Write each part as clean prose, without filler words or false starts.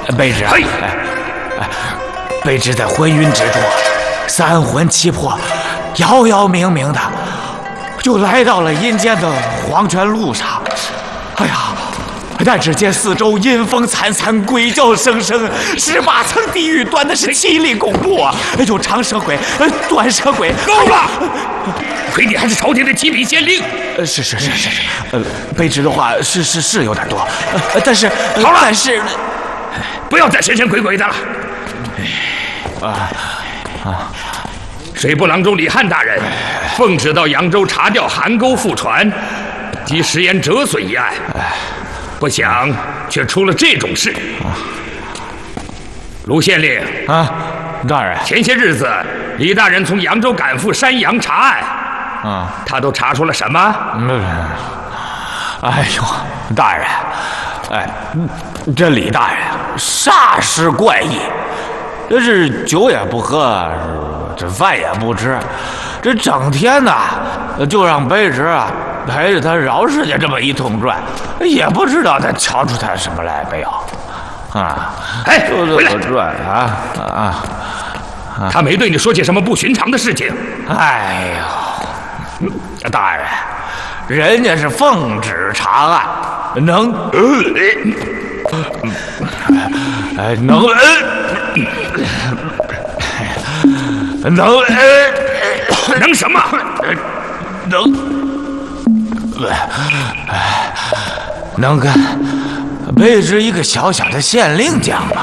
卑职，卑职在昏晕之中，三魂七魄，遥遥冥冥的，就来到了阴间的黄泉路上。哎呀！但只见四周阴风惨惨，鬼叫声声，18层地狱端的是凄厉恐怖啊！有长舌鬼，短舌鬼。 够了！亏你还是朝廷的七品县令。 是，卑职的话是有点多，但是好了， 但是不要再神神鬼鬼的了。水部郎中李汉大人奉旨到扬州查调邗沟覆船及食盐折损一案。不想却出了这种事。卢县令啊，大人， 前些日子李大人从扬州赶赴山阳查案，他都查出了什么？ 哎呦，大人，这李大人煞是怪异，这是酒也不喝，这饭也不吃，这整天呐就让卑职陪着他饶世界这么一通转，也不知道他瞧出他什么来没有啊？ 回来转他没对你说些什么不寻常的事情？ 哎呦，大人，人家是奉旨查案，能什么？ 能跟卑职一个小小的县令讲吧？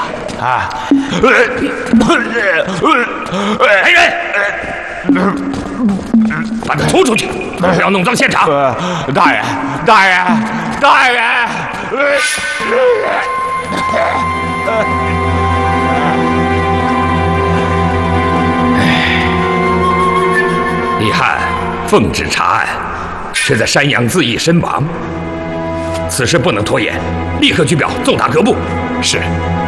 来人，把他拖出去，不要弄脏现场。 大人。 李汉奉旨查案，却在山阳自缢身亡。此事不能拖延，立刻举表奏达各部。 是。